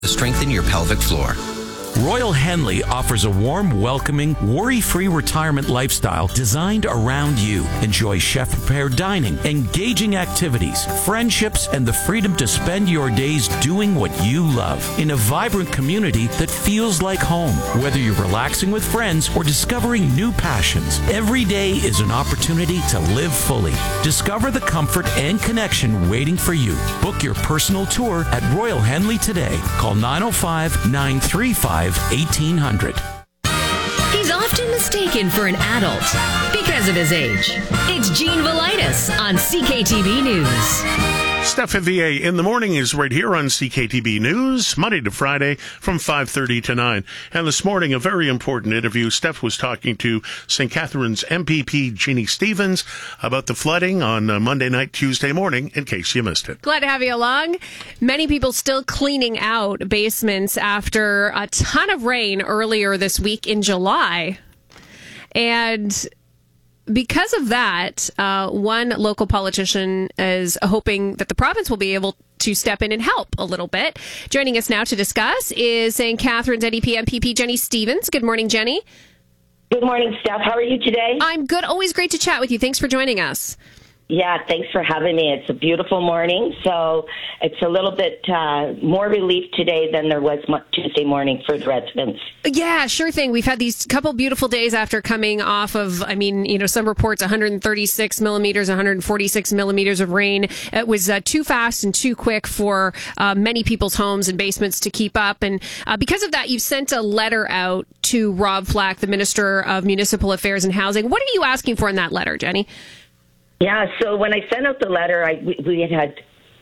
to strengthen your pelvic floor. Royal Henley offers a warm, welcoming, worry-free retirement lifestyle designed around you. Enjoy chef-prepared dining, engaging activities, friendships, and the freedom to spend your days doing what you love in a vibrant community that feels like home. Whether you're relaxing with friends or discovering new passions, every day is an opportunity to live fully. Discover the comfort and connection waiting for you. Book your personal tour at Royal Henley today. Call 905-935-1800. He's often mistaken for an adult because of his age. It's Gene Velitis on CKTB News. Steph Vivier in the morning is right here on CKTB News, Monday to Friday from 5:30 to 9. And this morning, a very important interview. Steph was talking to St. Catharines MPP Jeannie Stevens about the flooding on Monday night, Tuesday morning, in case you missed it. Glad to have you along. Many people still cleaning out basements after a ton of rain earlier this week in July. And because of that, one local politician is hoping that the province will be able to step in and help a little bit. Joining us now to discuss is St. Catharines NDP MPP Jenny Stevens. Good morning, Jenny. Good morning, Steph. How are you today? I'm good. Always great to chat with you. Thanks for joining us. Yeah, thanks for having me. It's a beautiful morning, so it's a little bit more relief today than there was Tuesday morning for the residents. Yeah, sure thing. We've had these couple beautiful days after coming off of, some reports 136 millimeters, 146 millimeters of rain. It was too fast and too quick for many people's homes and basements to keep up. And because of that, you've sent a letter out to Rob Flack, the Minister of Municipal Affairs and Housing. What are you asking for in that letter, Jenny? Yeah, so when I sent out the letter, we had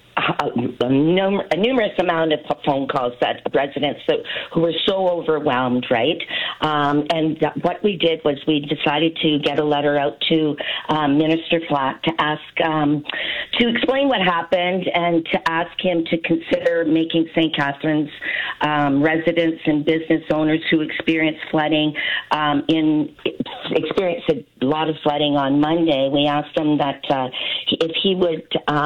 a numerous amount of phone calls that residents who were so overwhelmed, right? And what we did was we decided to get a letter out to Minister Flack to ask, to explain what happened and to ask him to consider making St. Catharines residents and business owners who experienced flooding experienced a lot of flooding on Monday. We asked him that if he would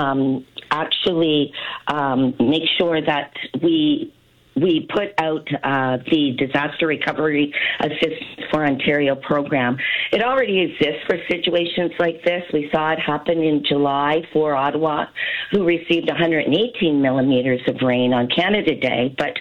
actually make sure that we put out the disaster recovery assistance for Ontario program. It already exists for situations like this. We saw it happen in July for Ottawa, who received 118 millimeters of rain on Canada Day. But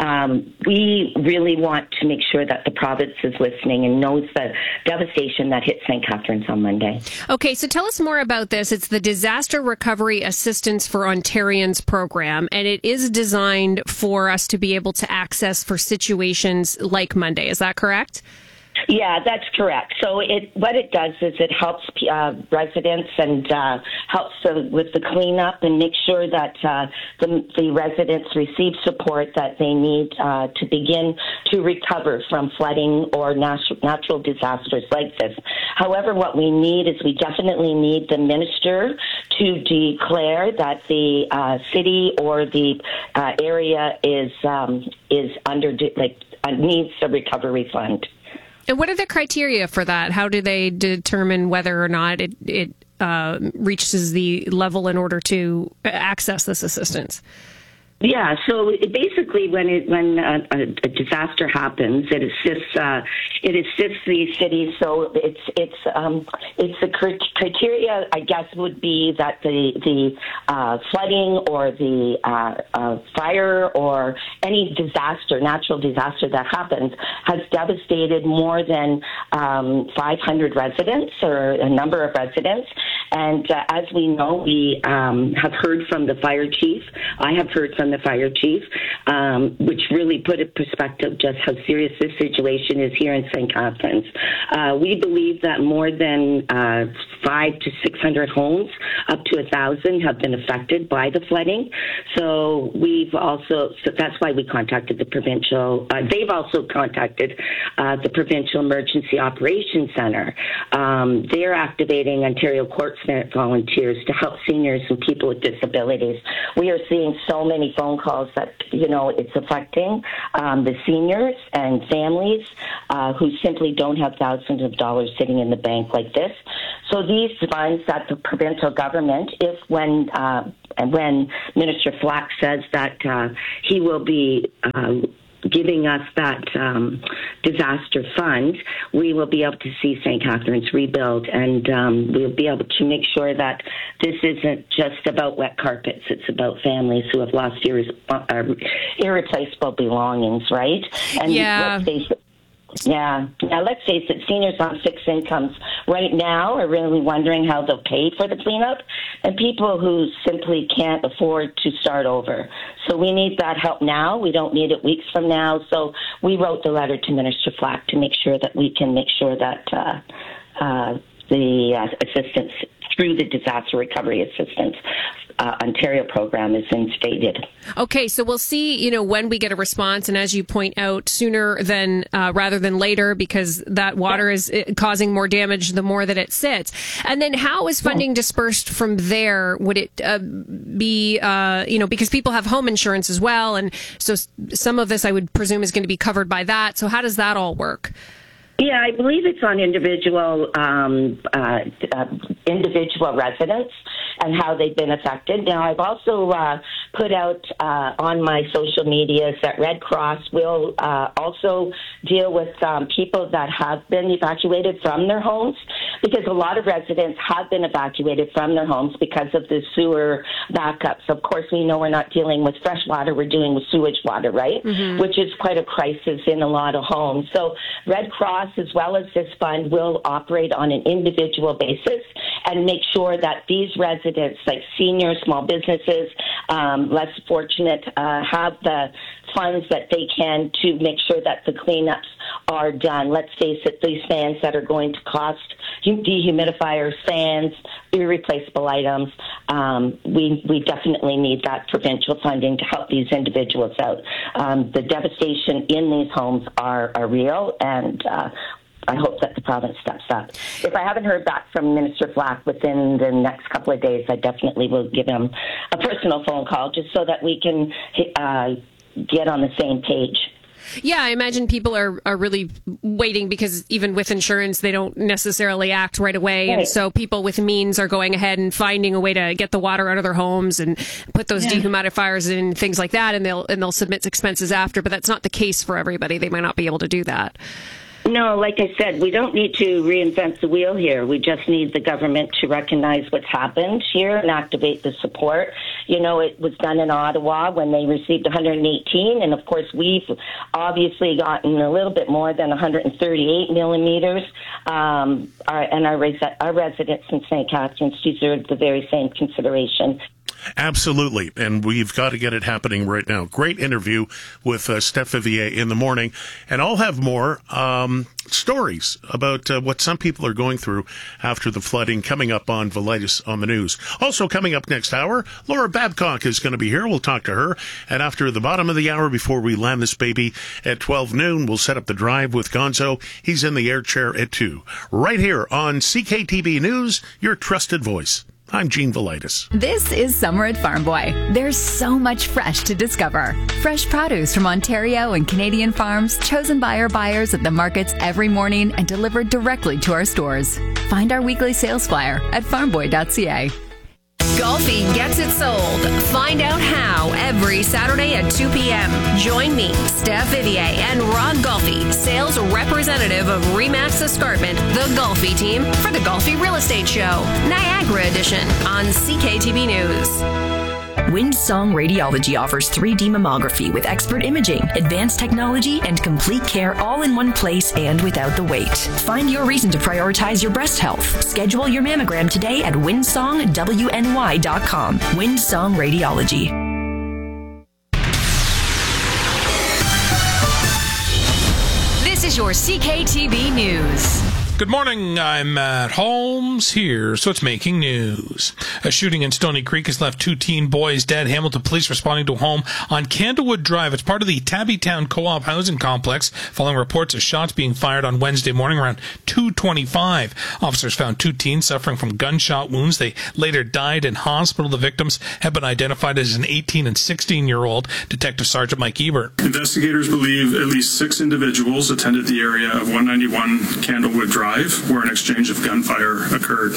we really want to make sure that the province is listening and knows the devastation that hit St. Catharines on Monday. Okay, so tell us more about this. It's the Disaster Recovery Assistance for Ontarians program, and it is designed for us to be able to access for situations like Monday. Is that correct? Yeah, that's correct. So what it does is it helps residents and helps with the cleanup and make sure that the residents receive support that they need to begin to recover from flooding or natural disasters like this. However, what we need is we definitely need the minister to declare that the city or the area is under needs a recovery fund. And what are the criteria for that? How do they determine whether or not it reaches the level in order to access this assistance? Yeah, so basically, when a disaster happens, it assists these cities. So it's the criteria, I guess, would be that the flooding or the fire or any natural disaster that happens has devastated more than 500 residents or a number of residents. And as we know, we have heard from the fire chief. I have heard from the fire chief, which really put in perspective just how serious this situation is here in St. Catharines. We believe that more than 500 to 600 homes, up to 1,000, have been affected by the flooding. So that's why we contacted the provincial. They've also contacted the Provincial Emergency Operations Center. They're activating Ontario Court volunteers to help seniors and people with disabilities. We are seeing so many phone calls that, it's affecting the seniors and families who simply don't have thousands of dollars sitting in the bank like this. So these funds that the provincial government, when Minister Flack says that he will be giving us that disaster fund, we will be able to see St. Catharines rebuild, and we'll be able to make sure that this isn't just about wet carpets. It's about families who have lost irreplaceable belongings, right? And let's face it, let's face it, seniors on fixed incomes right now are really wondering how they'll pay for the cleanup, and people who simply can't afford to start over. So we need that help now. We don't need it weeks from now. So we wrote the letter to Minister Flack to make sure that we can make sure that the assistance through the Disaster Recovery Assistance Ontario program is instated. Okay, so we'll see, when we get a response, and as you point out, sooner than rather than later, because that water is causing more damage the more that it sits. And then how is funding dispersed from there? Would it be, because people have home insurance as well, and so some of this I would presume is going to be covered by that. So how does that all work? Yeah, I believe it's on individual residents and how they've been affected. Now, I've also put out on my social medias that Red Cross will also deal with people that have been evacuated from their homes, because a lot of residents have been evacuated from their homes because of the sewer backups. Of course, we know we're not dealing with fresh water, we're dealing with sewage water, right? Mm-hmm. Which is quite a crisis in a lot of homes. So Red Cross, as well as this fund, will operate on an individual basis and make sure that these residents, like seniors, small businesses, less fortunate, have the funds that they can to make sure that the cleanups are done. Let's face it, these fans that are going to cost, dehumidifiers, fans, irreplaceable items, we definitely need that provincial funding to help these individuals out. The devastation in these homes are real, and I hope that the province steps up. If I haven't heard back from Minister Flack within the next couple of days, I definitely will give him a personal phone call just so that we can get on the same page. Yeah, I imagine people are really waiting, because even with insurance, they don't necessarily act right away. Right. And so people with means are going ahead and finding a way to get the water out of their homes and put those dehumidifiers in, things like that, and they'll submit expenses after. But that's not the case for everybody. They might not be able to do that. No, like I said, we don't need to reinvent the wheel here. We just need the government to recognize what's happened here and activate the support. It was done in Ottawa when they received 118, and of course we've obviously gotten a little bit more than 138 millimeters. And our residents in St. Catharines deserve the very same consideration. Absolutely, and we've got to get it happening right now. Great interview with Steph Vivier in the morning, and I'll have more stories about what some people are going through after the flooding coming up on Velitis on the News. Also coming up next hour, Laura Babcock is going to be here. We'll talk to her, and after the bottom of the hour, before we land this baby at 12 noon, we'll set up the drive with Gonzo. He's in the air chair at 2. Right here on CKTB News, your trusted voice. I'm Gene Velitis. This is Summer at Farm Boy. There's so much fresh to discover. Fresh produce from Ontario and Canadian farms, chosen by our buyers at the markets every morning and delivered directly to our stores. Find our weekly sales flyer at farmboy.ca. Golfi gets it sold. Find out how every Saturday at 2 p.m. Join me, Steph Vivier, and Ron Golfi, sales representative of Remax Escarpment, the Golfi team, for the Golfi Real Estate Show, Niagara Edition, on CKTB News. Windsong Radiology offers 3D mammography with expert imaging, advanced technology, and complete care all in one place and without the wait. Find your reason to prioritize your breast health. Schedule your mammogram today at windsongwny.com. Windsong Radiology. This is your CKTB News. Good morning, I'm Matt Holmes here, so it's making news. A shooting in Stony Creek has left 2 teen boys dead. Hamilton police responding to a home on Candlewood Drive. It's part of the Tabbytown Co-op housing complex, following reports of shots being fired on Wednesday morning around 2:25. Officers found 2 teens suffering from gunshot wounds. They later died in hospital. The victims have been identified as an 18 and 16-year-old. Detective Sergeant Mike Ebert. Investigators believe at least 6 individuals attended the area of 191 Candlewood Drive Drive, where an exchange of gunfire occurred.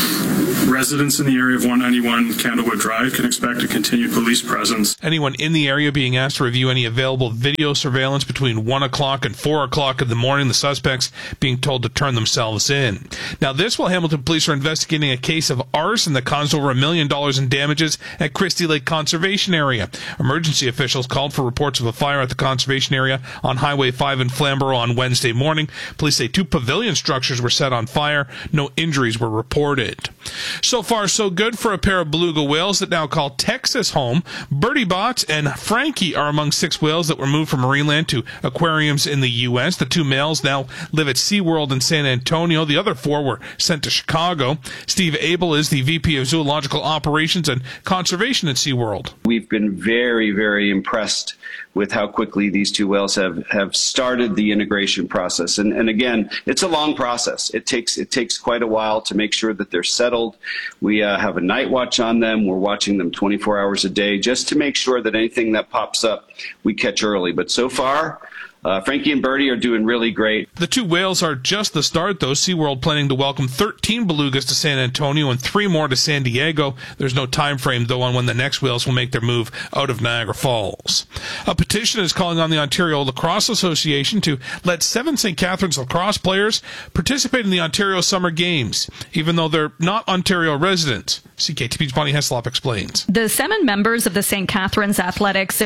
Residents in the area of 191 Candlewood Drive can expect a continued police presence. Anyone in the area being asked to review any available video surveillance between 1 o'clock and 4 o'clock in the morning, the suspects being told to turn themselves in. Now, this while Hamilton police are investigating a case of arson that caused over $1 million in damages at Christie Lake Conservation Area. Emergency officials called for reports of a fire at the conservation area on Highway 5 in Flamborough on Wednesday morning. Police say 2 pavilion structures were set on fire. No injuries were reported. So far, so good for a pair of beluga whales that now call Texas home. Bertie Bott and Frankie are among 6 whales that were moved from Marineland to aquariums in the U.S. The 2 males now live at SeaWorld in San Antonio. The other 4 were sent to Chicago. Steve Abel is the VP of Zoological Operations and Conservation at SeaWorld. We've been very, very impressed with how quickly these 2 whales have started the integration process. And again, it's a long process. It takes quite a while to make sure that they're settled. We have a night watch on them. We're watching them 24 hours a day just to make sure that anything that pops up, we catch early. But so far, Frankie and Bertie are doing really great. The 2 whales are just the start, though. SeaWorld planning to welcome 13 belugas to San Antonio and 3 more to San Diego. There's no time frame, though, on when the next whales will make their move out of Niagara Falls. A petition is calling on the Ontario Lacrosse Association to let 7 St. Catharines lacrosse players participate in the Ontario Summer Games, even though they're not Ontario residents. CKTV's Bonnie Heslop explains. The 7 members of the St. Catharines Athletics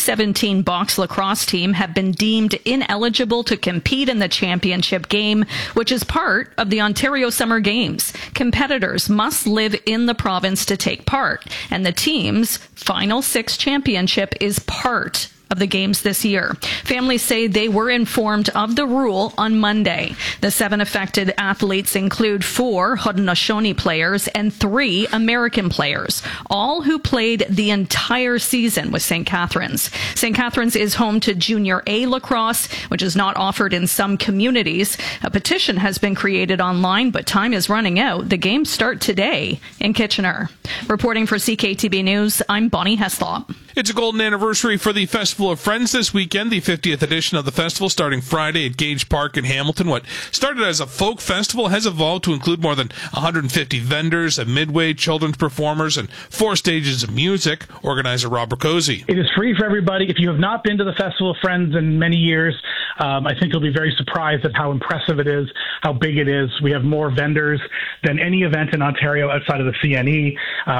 U17 box lacrosse team have been deemed ineligible to compete in the championship game, which is part of the Ontario Summer Games. Competitors must live in the province to take part, and the team's Final 6 championship is part of the games this year. Families say they were informed of the rule on Monday. The 7 affected athletes include 4 Haudenosaunee players and 3 American players, all who played the entire season with St. Catharines. St. Catharines is home to Junior A lacrosse, which is not offered in some communities. A petition has been created online, but time is running out. The games start today in Kitchener. Reporting for CKTB News, I'm Bonnie Heslop. It's a golden anniversary for the Festival of Friends this weekend, the 50th edition of the festival starting Friday at Gage Park in Hamilton. What started as a folk festival has evolved to include more than 150 vendors, a midway, children's performers, and 4 stages of music. Organizer Rob Riccozzi. It is free for everybody. If you have not been to the Festival of Friends in many years, I think you'll be very surprised at how impressive it is, how big it is. We have more vendors than any event in Ontario outside of the CNE.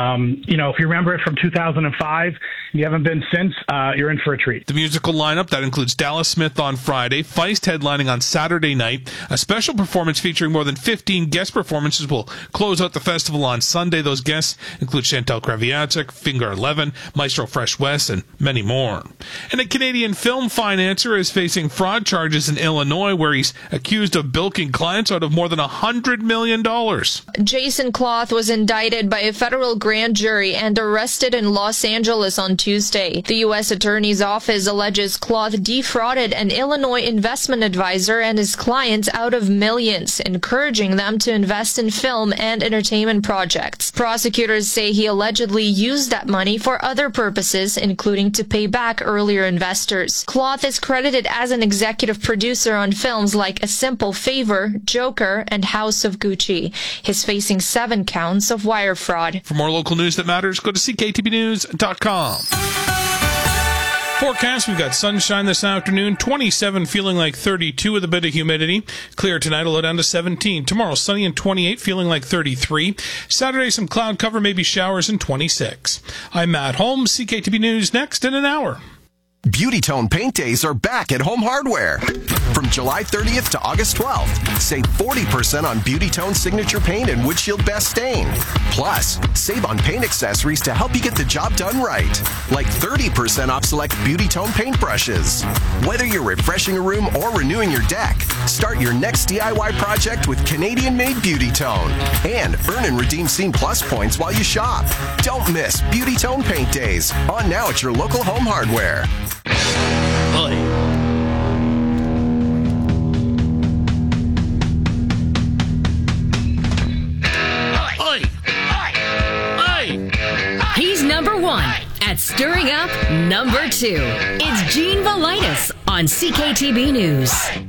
If you remember it from 2005, you haven't been since, you're in for a treat. The musical lineup, that includes Dallas Smith on Friday, Feist headlining on Saturday night. A special performance featuring more than 15 guest performances will close out the festival on Sunday. Those guests include Chantal Kraviatsik, Finger 11, Maestro Fresh West, and many more. And a Canadian film financier is facing fraud charges in Illinois, where he's accused of bilking clients out of more than $100 million. Jason Cloth was indicted by a federal grand jury and arrested in Los Angeles on Tuesday. The U.S. Attorney's Office alleges Cloth defrauded an Illinois investment advisor and his clients out of millions, encouraging them to invest in film and entertainment projects. Prosecutors say he allegedly used that money for other purposes, including to pay back earlier investors. Cloth is credited as an executive producer on films like A Simple Favor, Joker, and House of Gucci. He's facing 7 counts of wire fraud. For more local news that matters, go to cktbnews.com. Forecast, we've got sunshine this afternoon, 27, feeling like 32 with a bit of humidity. Clear tonight, low down to 17. Tomorrow, sunny and 28, feeling like 33. Saturday, some cloud cover, maybe showers, and 26. I'm Matt Holmes, CKTB News, next in an hour. Beauty Tone Paint Days are back at Home Hardware. From July 30th to August 12th, save 40% on Beauty Tone Signature Paint and Windshield Best Stain. Plus, save on paint accessories to help you get the job done right. Like 30% off select Beauty Tone paint brushes. Whether you're refreshing a room or renewing your deck, start your next DIY project with Canadian-made Beauty Tone. And earn and redeem Scene Plus points while you shop. Don't miss Beauty Tone Paint Days. On now at your local Home Hardware. He's number 1 at Stirring Up number 2. It's Gene Velitis on CKTB News.